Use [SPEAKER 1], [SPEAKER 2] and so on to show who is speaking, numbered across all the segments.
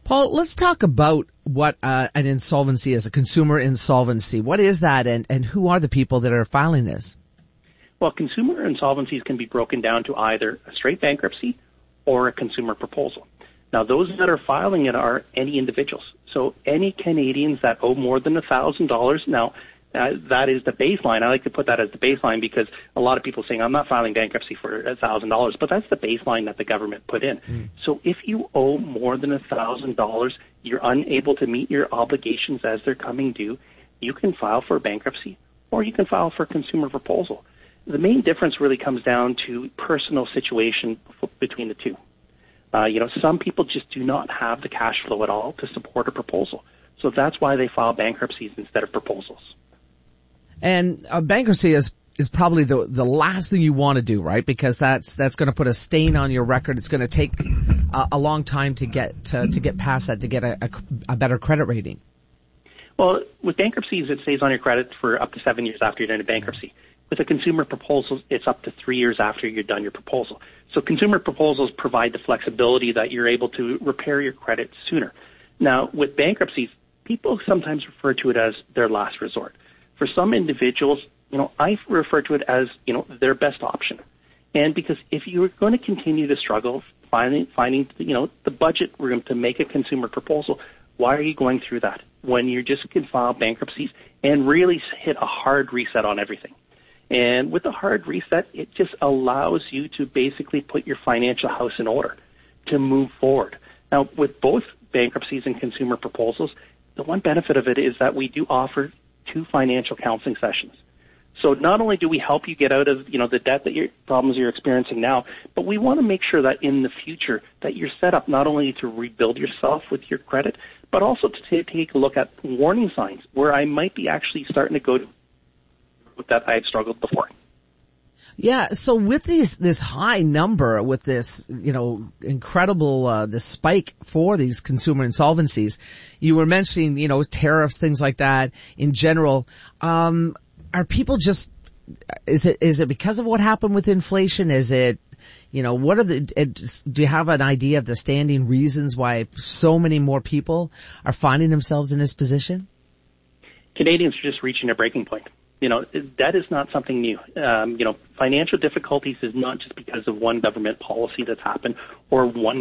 [SPEAKER 1] Paul, let's talk about what an insolvency is, a consumer insolvency. What is that, and who are the people that are filing this?
[SPEAKER 2] Well, consumer insolvencies can be broken down to either a straight bankruptcy or a consumer proposal. Now, those that are filing it are any individuals. So any Canadians that owe more than $1,000. Now, that is the baseline. I like to put that as the baseline because a lot of people saying, I'm not filing bankruptcy for $1,000, but that's the baseline that the government put in. So if you owe more than $1,000, you're unable to meet your obligations as they're coming due, you can file for bankruptcy or you can file for consumer proposal. The main difference really comes down to personal situation between the two. Some people just do not have the cash flow at all to support a proposal. So that's why they file bankruptcies instead of proposals.
[SPEAKER 1] And bankruptcy is probably the last thing you want to do, right? Because that's going to put a stain on your record. It's going to take a long time to get past that, to get a better credit rating.
[SPEAKER 2] Well, with bankruptcies, it stays on your credit for up to 7 years after you're done a bankruptcy. With a consumer proposal, it's up to 3 years after you're done your proposal. So consumer proposals provide the flexibility that you're able to repair your credit sooner. Now, with bankruptcies, people sometimes refer to it as their last resort. For some individuals, I refer to it as, their best option. And because if you're going to continue to struggle finding the budget room to make a consumer proposal, why are you going through that when you just can file bankruptcies and really hit a hard reset on everything? And with a hard reset, it just allows you to basically put your financial house in order to move forward. Now, with both bankruptcies and consumer proposals, the one benefit of it is that we do offer 2 financial counseling sessions. So not only do we help you get out of, the debt problems you're experiencing now, but we want to make sure that in the future that you're set up not only to rebuild yourself with your credit, but also to take a look at warning signs where I might be actually starting to go with that I've struggled before.
[SPEAKER 1] Yeah, so with this high number, with this, incredible, this spike for these consumer insolvencies, you were mentioning, tariffs, things like that in general. Are people just, is it because of what happened with inflation? Is it, what are do you have an idea of the standing reasons why so many more people are finding themselves in this position?
[SPEAKER 2] Canadians are just reaching a breaking point. That is not something new. Financial difficulties is not just because of one government policy that's happened or one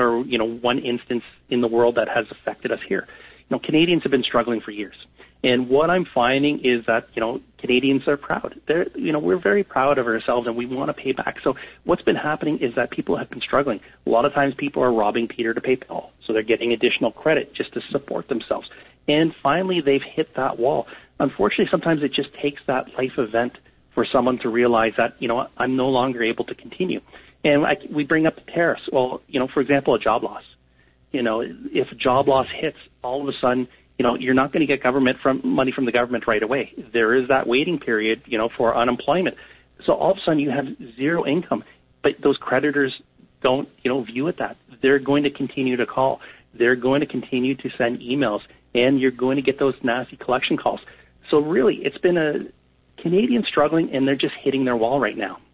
[SPEAKER 2] instance in the world that has affected us here. Canadians have been struggling for years. And what I'm finding is that, Canadians are proud. We're very proud of ourselves and we want to pay back. So what's been happening is that people have been struggling. A lot of times people are robbing Peter to pay Paul. So they're getting additional credit just to support themselves. And finally, they've hit that wall. Unfortunately, sometimes it just takes that life event for someone to realize that, I'm no longer able to continue. And we bring up the tariffs. Well, for example, a job loss. If a job loss hits, all of a sudden, you're not going to get money from the government right away. There is that waiting period, for unemployment. So all of a sudden you have zero income. But those creditors don't, view it that. They're going to continue to call. They're going to continue to send emails. And you're going to get those nasty collection calls. So really, it's been a Canadian struggling, and they're just hitting their wall right now.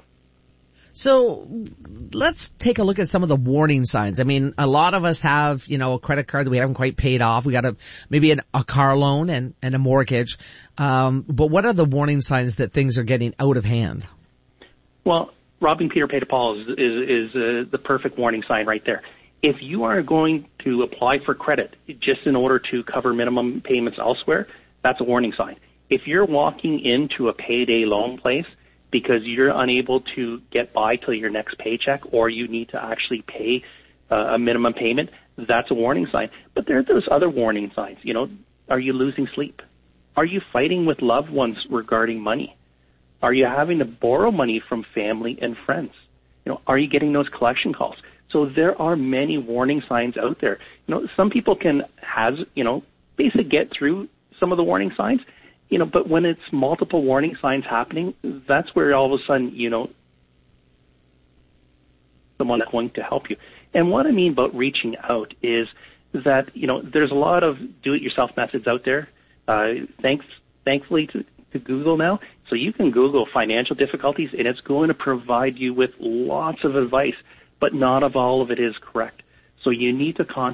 [SPEAKER 1] So let's take a look at some of the warning signs. I mean, a lot of us have, a credit card that we haven't quite paid off. We got maybe a car loan and a mortgage. But what are the warning signs that things are getting out of hand?
[SPEAKER 2] Well, robbing Peter pay to Paul is the perfect warning sign right there. If you are going to apply for credit just in order to cover minimum payments elsewhere, that's a warning sign. If you're walking into a payday loan place because you're unable to get by till your next paycheck or you need to actually pay a minimum payment, that's a warning sign. But there are those other warning signs. Are you losing sleep? Are you fighting with loved ones regarding money? Are you having to borrow money from family and friends? Are you getting those collection calls? So there are many warning signs out there. Some people can basically get through some of the warning signs, but when it's multiple warning signs happening, that's where all of a sudden, someone is going to help you. And what I mean about reaching out is that, there's a lot of do-it-yourself methods out there, thankfully to Google now. So you can Google financial difficulties, and it's going to provide you with lots of advice, but not all of it is correct. So you need to contact